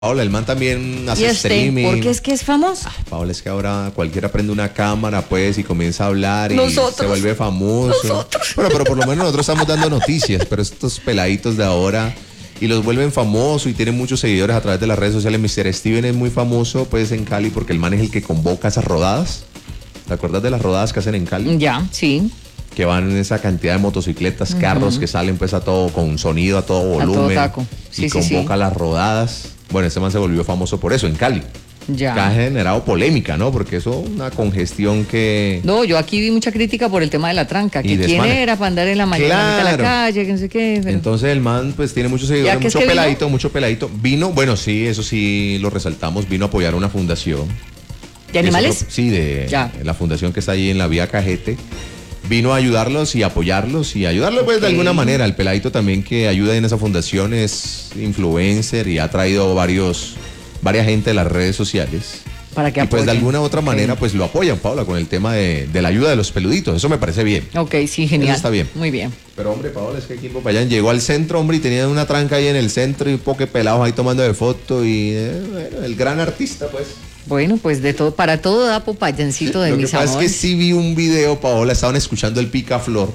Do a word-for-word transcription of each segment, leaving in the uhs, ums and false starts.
Paola, el man también hace ¿Y este? streaming. ¿Por qué es que es famoso? Ay, Paola, es que ahora cualquiera prende una cámara, pues, y comienza a hablar y Nosotros. se vuelve famoso. Nosotros. Bueno, pero por lo menos nosotros estamos dando noticias, pero estos peladitos de ahora y los vuelven famosos y tienen muchos seguidores a través de las redes sociales. mister Steven es muy famoso, pues, en Cali porque el man es el que convoca esas rodadas. ¿Te acuerdas de las rodadas que hacen en Cali? Ya, sí. Que van en esa cantidad de motocicletas, uh-huh. carros que salen pues a todo, con sonido, a todo volumen. A todo taco. Sí, y sí, convoca sí. las rodadas. Bueno, este man se volvió famoso por eso, en Cali. Ya. Que ha generado polémica, ¿no? Porque eso es una congestión que... No, yo aquí vi mucha crítica por el tema de la tranca. Que quién era para andar en la mañana claro. a la calle, que no sé qué. Pero... Entonces el man pues tiene muchos seguidores, mucho es que peladito, vino? mucho peladito. Vino, bueno, sí, eso sí lo resaltamos, vino a apoyar una fundación. ¿De animales? Otro, sí, de ya. la fundación que está ahí en la vía Cajete. Vino a ayudarlos y apoyarlos y ayudarlos pues okay. de alguna manera. El peladito también que ayuda en esa fundación es influencer y ha traído varios, varias gente de las redes sociales. Para que y apoyen. pues de alguna u otra okay. manera pues lo apoyan, Paola, con el tema de, de la ayuda de los peluditos. Eso me parece bien. Ok, sí, genial. Eso está bien. Muy bien. Pero hombre, Paola, es que aquí en Popayán llegó al centro, hombre, y tenían una tranca ahí en el centro y un poco de pelados ahí tomando de foto y eh, bueno, el gran artista pues. Bueno, pues de todo, para todo da Popayancito de Lo mis que pasa amores. es que sí vi un video, Paola, estaban escuchando el Picaflor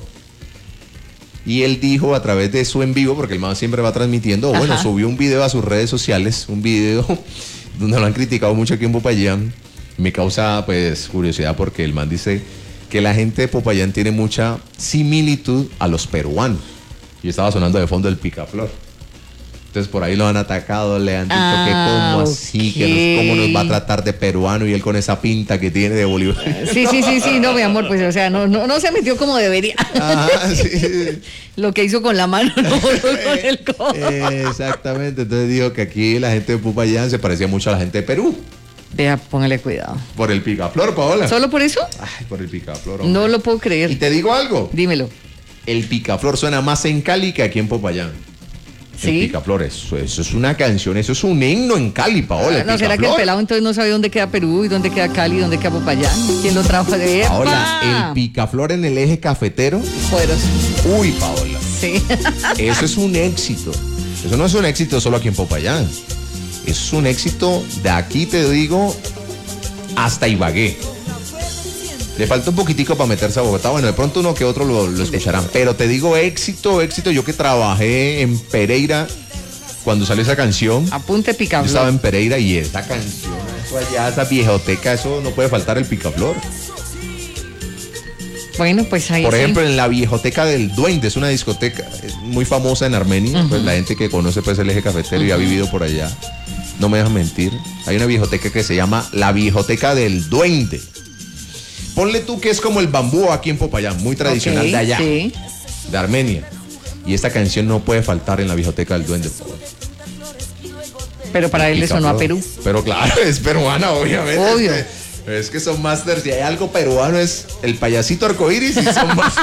y él dijo a través de su en vivo, porque el man siempre va transmitiendo, o bueno, subió un video a sus redes sociales, un video donde lo han criticado mucho aquí en Popayán. Me causa pues curiosidad porque el man dice que la gente de Popayán tiene mucha similitud a los peruanos. Y estaba sonando de fondo el Picaflor. Entonces por ahí lo han atacado, le han dicho ah, que cómo okay. así, que nos, cómo nos va a tratar de peruano y él con esa pinta que tiene de Bolívar. Sí, sí, sí, sí, no, mi amor, pues o sea, no, no, no se metió como debería. Ajá, sí. Lo que hizo con la mano, no, no con el codo. Eh, exactamente, entonces dijo que aquí la gente de Popayán se parecía mucho a la gente de Perú. Vea, póngale cuidado. Por el Picaflor, Paola. ¿Solo por eso? Ay, por el Picaflor. Hombre. No lo puedo creer. Y te digo algo. Dímelo. El Picaflor suena más en Cali que aquí en Popayán. ¿Sí? El Picaflor, eso, eso es una canción, eso es un himno en Cali, Paola. Ah, no, ¿será que el pelado entonces no sabe dónde queda Perú y dónde queda Cali y dónde queda Popayán? ¿Quién lo trajo de ¡epa! Paola, el Picaflor en el eje cafetero. Poderoso. Uy, Paola. Sí. Eso es un éxito. Eso no es un éxito solo aquí en Popayán. Eso es un éxito de aquí, te digo, hasta Ibagué. Le falta un poquitico para meterse a Bogotá. Bueno, de pronto uno que otro lo, lo escucharán. Pero te digo éxito, éxito. Yo que trabajé en Pereira cuando salió esa canción. Apunte Picaflor. Yo estaba en Pereira y esa canción, eso allá, esa viejoteca, eso no puede faltar el Picaflor. Bueno, pues ahí Por sí. ejemplo, en la viejoteca del Duende, es una discoteca muy famosa en Armenia. Uh-huh. Pues la gente que conoce pues el eje cafetero uh-huh. y ha vivido por allá. No me dejan mentir. Hay una viejoteca que se llama la Viejoteca del Duende. Ponle tú que es como el bambú aquí en Popayán, muy tradicional okay, de allá, sí. de Armenia. Y esta canción no puede faltar en la Viejoteca del Duende. Pero para él le sonó a Perú. Pero claro, es peruana, obviamente. Obvio. Es que, es que son masters. Si hay algo peruano es el payasito arcoíris y son más.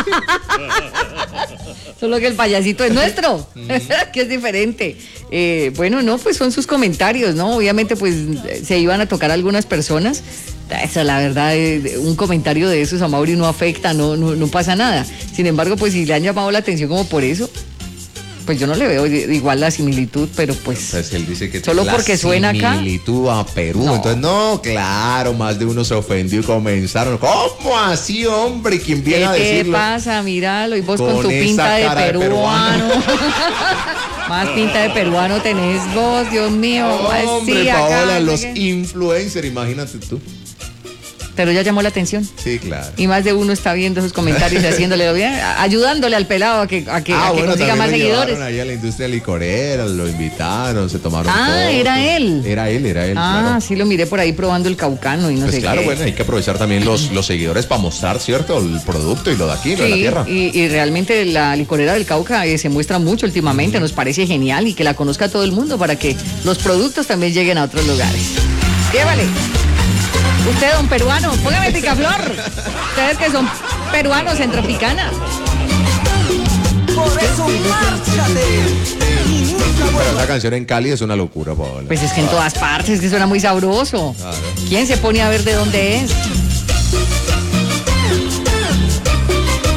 Solo que el payasito es nuestro, mm. que es diferente. Eh, bueno, no, pues son sus comentarios, ¿no? Obviamente, pues se iban a tocar algunas personas. Esa, la verdad, un comentario de esos a Mauri no afecta, no, no, no pasa nada. Sin embargo, pues si le han llamado la atención como por eso, pues yo no le veo igual la similitud, pero pues... Entonces él dice que solo porque suena acá. Similitud a Perú. No. Entonces, no, claro, más de uno se ofendió y comenzaron. ¿Cómo así, hombre? ¿Quién viene ¿Qué a decirlo? ¿Qué pasa? Míralo, y vos con, con tu pinta de peruano. De peruano. Más pinta de peruano tenés vos, Dios mío. Hombre, sí, Paola, acá, los que... influencers, imagínate tú. Pero ya llamó la atención. Sí, claro. Y más de uno está viendo sus comentarios y haciéndole bien, ayudándole al pelado a que, a que, ah, a que bueno, consiga más lo seguidores. Ahí a la industria licorera, lo invitaron, se tomaron Ah, fotos. era él. Era él, era él. Ah, claro. Sí, lo miré por ahí probando el caucano y no pues sé claro, qué. Bueno, hay que aprovechar también los, los seguidores para mostrar, ¿cierto? El producto y lo de aquí, sí, lo de la tierra. Y, y realmente la licorera del Cauca eh, se muestra mucho últimamente, mm. nos parece genial y que la conozca todo el mundo para que los productos también lleguen a otros lugares. Llévale. Usted, don peruano, póngame Picaflor. Ustedes que son peruanos en Tropicana. Por eso márchate. Pero esa canción en Cali es una locura, Paola. Pues es que en todas partes, es que suena muy sabroso. Claro. ¿Quién se pone a ver de dónde es?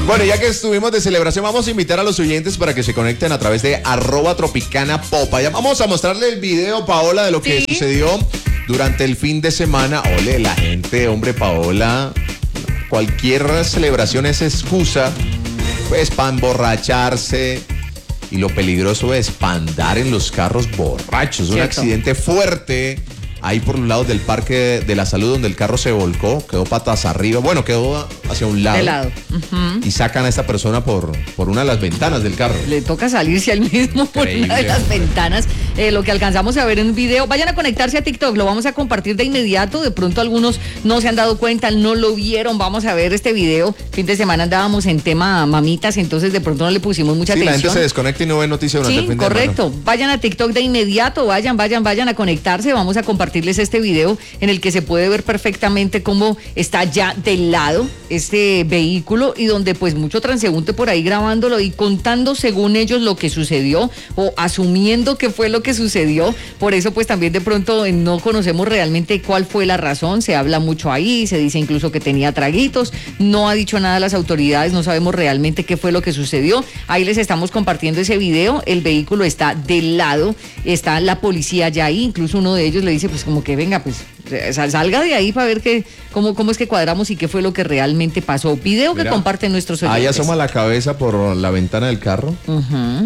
Bueno, ya que estuvimos de celebración, vamos a invitar a los oyentes para que se conecten a través de arroba tropicana popa. Ya vamos a mostrarle el video, Paola, de lo que sí. sucedió durante el fin de semana. Ole, la gente, hombre, Paola, cualquier celebración es excusa, pues, para emborracharse. Y lo peligroso es para andar en los carros borrachos. Un accidente fuerte ahí por los lados del Parque de la Salud, donde el carro se volcó, quedó patas arriba, bueno, quedó hacia un lado. De lado. Uh-huh. Y sacan a esta persona por, por una de las ventanas del carro. Le toca salirse al mismo Increíble. Por una de las ventanas. Eh, lo que alcanzamos a ver en un video, vayan a conectarse a TikTok, lo vamos a compartir de inmediato. De pronto algunos no se han dado cuenta, no lo vieron. Vamos a ver este video. Fin de semana andábamos en tema mamitas, entonces de pronto no le pusimos mucha sí, atención. La gente se desconecta y no ve noticias durante sí, el fin correcto. de semana. Vayan a TikTok de inmediato, vayan, vayan, vayan a conectarse. Vamos a compartirles este video en el que se puede ver perfectamente cómo está ya del lado este vehículo y donde pues mucho transeúnte por ahí grabándolo y contando según ellos lo que sucedió o asumiendo que fue lo que sucedió. Por eso pues también de pronto no conocemos realmente cuál fue la razón. Se habla mucho ahí, se dice incluso que tenía traguitos, no ha dicho nada las autoridades, no sabemos realmente qué fue lo que sucedió. Ahí les estamos compartiendo ese video, el vehículo está del lado, está la policía ya ahí, incluso uno de ellos le dice pues como que venga pues salga de ahí para ver que, cómo, cómo es que cuadramos y qué fue lo que realmente pasó. Video Mira, que comparten nuestros oyentes. Ahí asoma la cabeza por la ventana del carro. Uh-huh.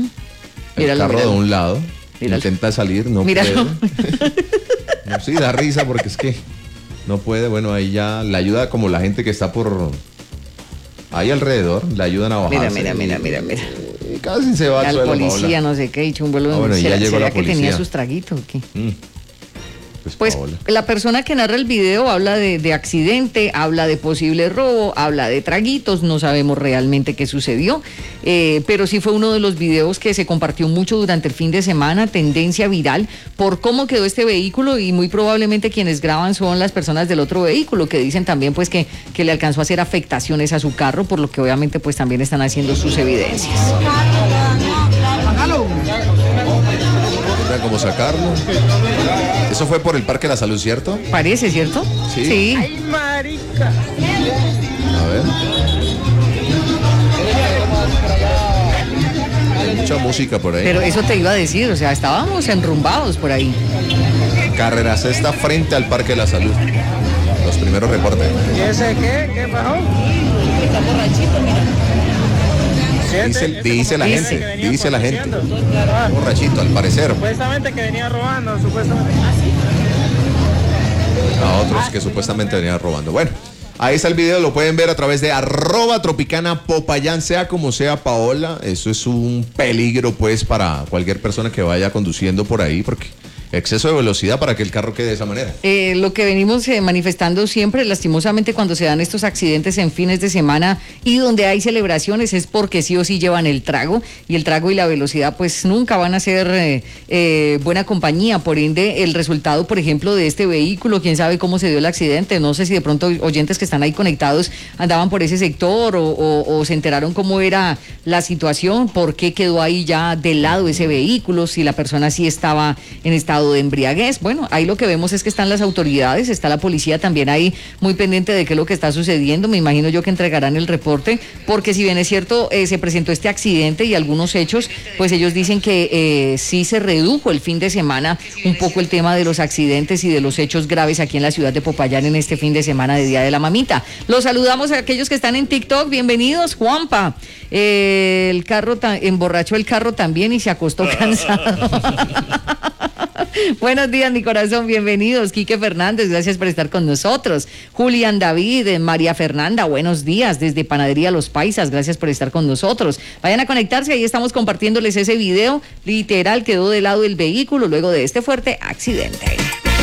El míralo, carro míralo. De un lado. Míralo. Intenta salir, no míralo. puede. No, sí, da risa porque es que no puede. Bueno, ahí ya la ayuda como la gente que está por ahí alrededor, le ayudan a bajar. Mira, mira, mira, mira, mira. Y casi se va al suelo. La policía, no sé qué, y un vuelo. Ah, bueno, ¿será, ya llegó será la que policía. tenía sus traguitos o qué? Mm. Pues, pues la persona que narra el video habla de, de accidente, habla de posible robo, habla de traguitos, no sabemos realmente qué sucedió, eh, pero sí fue uno de los videos que se compartió mucho durante el fin de semana, tendencia viral, por cómo quedó este vehículo y muy probablemente quienes graban son las personas del otro vehículo, que dicen también pues que, que le alcanzó a hacer afectaciones a su carro, por lo que obviamente pues también están haciendo sus evidencias. ¿Cómo sacarlo? Eso fue por el Parque de la Salud, ¿cierto? Parece, ¿cierto? Sí. Sí. Ay, marica. A ver. Mucha música por ahí. Pero eso te iba a decir, o sea, estábamos enrumbados por ahí. Carrera Sexta frente al Parque de la Salud. Los primeros reportes. ¿Y ese qué? ¿Qué pasó? Está borrachito, mira. Dice, dice la dice. gente, dice la gente. Borrachito, al parecer. Supuestamente que venía robando, supuestamente. A otros que supuestamente venían robando. Bueno, ahí está el video, lo pueden ver a través de arroba tropicana popayán, sea como sea, Paola. Eso es un peligro pues para cualquier persona que vaya conduciendo por ahí, porque exceso de velocidad para que el carro quede de esa manera. Eh, lo que venimos eh, manifestando siempre, lastimosamente, cuando se dan estos accidentes en fines de semana y donde hay celebraciones, es porque sí o sí llevan el trago, y el trago y la velocidad pues nunca van a ser eh, eh, buena compañía. Por ende, el resultado, por ejemplo, de este vehículo, quién sabe cómo se dio el accidente, no sé si de pronto oyentes que están ahí conectados andaban por ese sector o, o, o se enteraron cómo era la situación, por qué quedó ahí ya de lado ese vehículo, si la persona sí estaba en estado de embriaguez. Bueno, ahí lo que vemos es que están las autoridades, está la policía también ahí muy pendiente de qué es lo que está sucediendo. Me imagino yo que entregarán el reporte, porque si bien es cierto, eh, se presentó este accidente y algunos hechos, pues ellos dicen que eh, sí se redujo el fin de semana un poco el tema de los accidentes y de los hechos graves aquí en la ciudad de Popayán en este fin de semana de Día de la Mamita. Los saludamos a aquellos que están en TikTok, bienvenidos. Juanpa, eh, el carro ta- emborrachó el carro también y se acostó cansado. Buenos días, mi corazón, bienvenidos. Quique Fernández, gracias por estar con nosotros. Julián David, María Fernanda, buenos días desde Panadería Los Paisas, gracias por estar con nosotros. Vayan a conectarse, ahí estamos compartiéndoles ese video. Literal, quedó de lado el vehículo luego de este fuerte accidente.